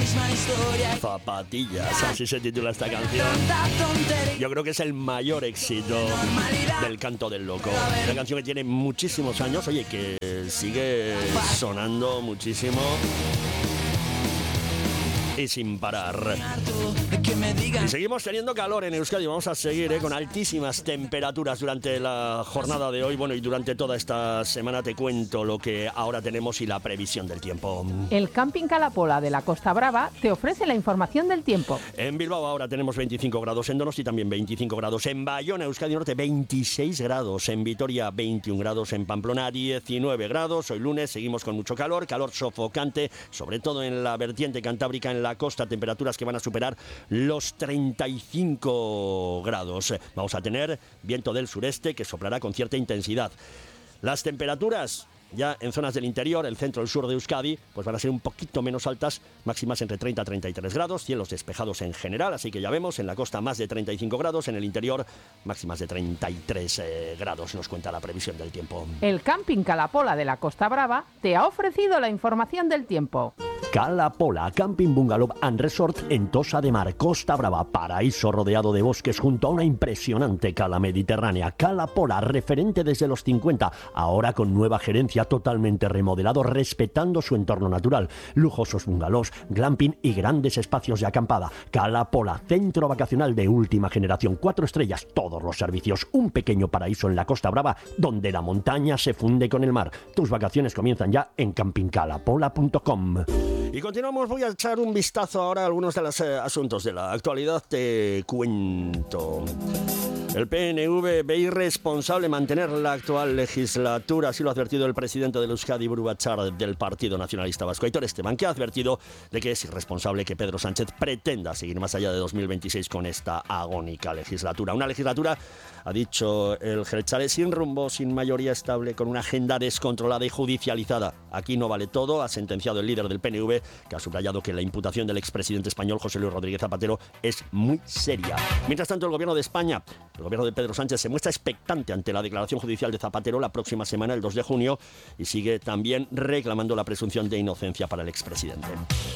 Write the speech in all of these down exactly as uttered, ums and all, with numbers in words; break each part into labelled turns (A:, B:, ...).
A: Zapatillas, así se titula esta canción. Yo creo que es el mayor éxito del Canto del Loco. Una canción que tiene muchísimos años, oye, que sigue sonando muchísimo y sin parar. Y seguimos teniendo calor en Euskadi. Vamos a seguir eh, con altísimas temperaturas durante la jornada de hoy. Bueno, y durante toda esta semana te cuento lo que ahora tenemos y la previsión del tiempo.
B: El Camping Calapola de la Costa Brava te ofrece la información del tiempo.
A: En Bilbao ahora tenemos veinticinco grados, en Donosti también veinticinco grados, en Bayona, Euskadi Norte veintiséis grados, en Vitoria veintiún grados, en Pamplona diecinueve grados. Hoy lunes seguimos con mucho calor, calor sofocante, sobre todo en la vertiente cantábrica, en la costa, temperaturas que van a superar los treinta y cinco grados. Vamos a tener viento del sureste que soplará con cierta intensidad. Las temperaturas ya en zonas del interior, el centro, el sur de Euskadi, pues van a ser un poquito menos altas, máximas entre treinta a treinta y tres grados, cielos despejados en general, así que ya vemos, en la costa más de treinta y cinco grados, en el interior máximas de treinta y tres eh, grados, nos cuenta la previsión del tiempo.
B: El Camping Calapola de la Costa Brava te ha ofrecido la información del tiempo.
A: Calapola, Camping Bungalow and Resort en Tossa de Mar, Costa Brava, paraíso rodeado de bosques junto a una impresionante cala mediterránea. Calapola, referente desde los cincuenta, ahora con nueva gerencia, totalmente remodelado, respetando su entorno natural. Lujosos bungalows, glamping y grandes espacios de acampada. Calapola, centro vacacional de última generación, cuatro estrellas, todos los servicios, un pequeño paraíso en la Costa Brava, donde la montaña se funde con el mar. Tus vacaciones comienzan ya en camping calapola punto com. Y continuamos, voy a echar un vistazo ahora a algunos de los eh, asuntos de la actualidad. Te cuento. El P N V ve irresponsable mantener la actual legislatura, así lo ha advertido el presidente del Euskadi Buru Batzar del Partido Nacionalista Vasco, Aitor Esteban, que ha advertido de que es irresponsable que Pedro Sánchez pretenda seguir más allá de dos mil veintiséis con esta agónica legislatura. Una legislatura, ha dicho el jeltzale, sin rumbo, sin mayoría estable, con una agenda descontrolada y judicializada. Aquí no vale todo, ha sentenciado el líder del P N V, que ha subrayado que la imputación del expresidente español José Luis Rodríguez Zapatero es muy seria. Mientras tanto, el gobierno de España, el gobierno de Pedro Sánchez, se muestra expectante ante la declaración judicial de Zapatero la próxima semana, el dos de junio, y sigue también reclamando la presunción de inocencia para el expresidente.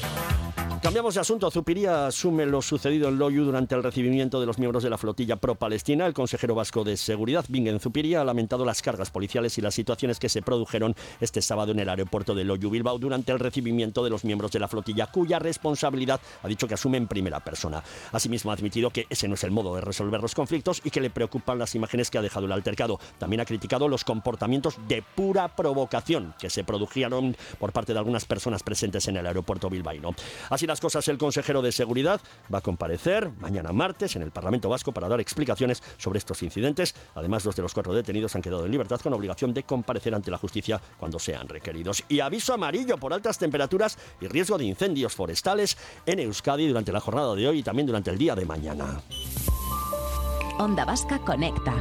A: Cambiamos de asunto. Zupiria asume lo sucedido en Loiu durante el recibimiento de los miembros de la flotilla pro-palestina. El consejero vasco de Seguridad, Bingen Zupiria, ha lamentado las cargas policiales y las situaciones que se produjeron este sábado en el aeropuerto de Loiu, Bilbao, durante el recibimiento de los miembros de la flotilla, cuya responsabilidad ha dicho que asume en primera persona. Asimismo, ha admitido que ese no es el modo de resolver los conflictos y que le preocupan las imágenes que ha dejado el altercado. También ha criticado los comportamientos de pura provocación que se produjeron por parte de algunas personas presentes en el aeropuerto bilbaíno. Así las cosas, el consejero de Seguridad va a comparecer mañana martes en el Parlamento Vasco para dar explicaciones sobre estos incidentes. Además, dos de los cuatro detenidos han quedado en libertad con obligación de comparecer ante la justicia cuando sean requeridos. Y aviso amarillo por altas temperaturas y riesgo de incendios forestales en Euskadi durante la jornada de hoy y también durante el día de mañana.
C: Onda Vasca Conecta.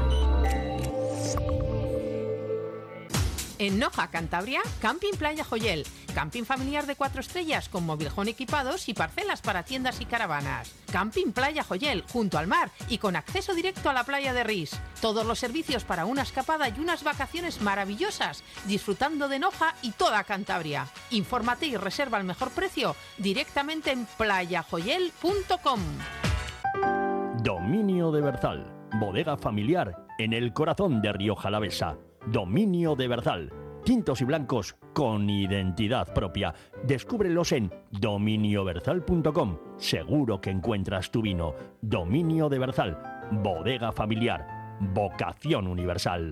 B: En Noja, Cantabria, Camping Playa Joyel. Camping familiar de cuatro estrellas con mobilhome equipados y parcelas para tiendas y caravanas. Camping Playa Joyel, junto al mar y con acceso directo a la playa de Ris. Todos los servicios para una escapada y unas vacaciones maravillosas, disfrutando de Noja y toda Cantabria. Infórmate y reserva al mejor precio directamente en playa joyel punto com.
A: Dominio de Berzal, bodega familiar en el corazón de Rioja Alavesa. Dominio de Berzal, tintos y blancos con identidad propia. Descúbrelos en dominio berzal punto com. Seguro que encuentras tu vino. Dominio de Berzal, bodega familiar, vocación universal.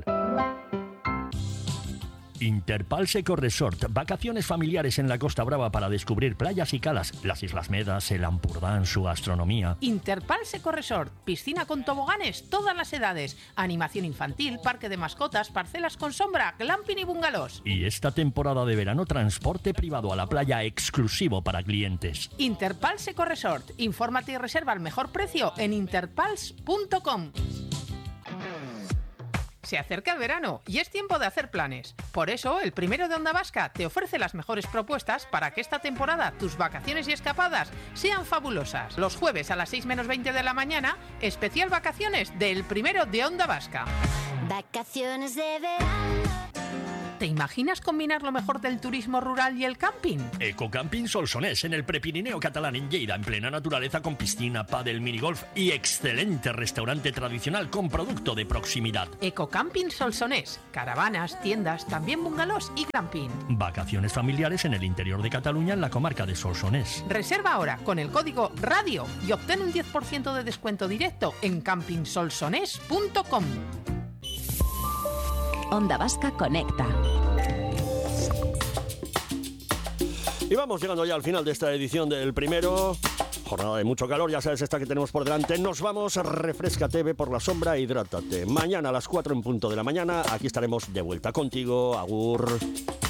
A: Interpals Eco Resort, vacaciones familiares en la Costa Brava para descubrir playas y calas, las Islas Medas, el Ampurdán, su gastronomía.
B: Interpals Eco Resort, piscina con toboganes, todas las edades, animación infantil, parque de mascotas, parcelas con sombra, glamping y bungalows.
A: Y esta temporada de verano, transporte privado a la playa exclusivo para clientes.
B: Interpals Eco Resort, infórmate y reserva al mejor precio en interpals punto com. Se acerca el verano y es tiempo de hacer planes. Por eso, el primero de Onda Vasca te ofrece las mejores propuestas para que esta temporada tus vacaciones y escapadas sean fabulosas. Los jueves a las seis menos veinte de la mañana, especial vacaciones del primero de Onda Vasca.
D: Vacaciones de verano.
B: ¿Te imaginas combinar lo mejor del turismo rural y el camping?
A: Ecocamping Solsonés, en el Prepirineo catalán en Lleida, en plena naturaleza, con piscina, pádel, minigolf y excelente restaurante tradicional con producto de proximidad.
B: Ecocamping Solsonés, caravanas, tiendas, también bungalows y glamping.
A: Vacaciones familiares en el interior de Cataluña, en la comarca de Solsonés.
B: Reserva ahora con el código RADIO y obtén un diez por ciento de descuento directo en camping solsonés punto com.
C: Onda Vasca Conecta.
A: Y vamos llegando ya al final de esta edición del primero. Jornada de mucho calor, ya sabes esta que tenemos por delante. Nos vamos, refréscate, ve por la sombra e hidrátate. Mañana a las cuatro en punto de la mañana, aquí estaremos de vuelta contigo. Agur.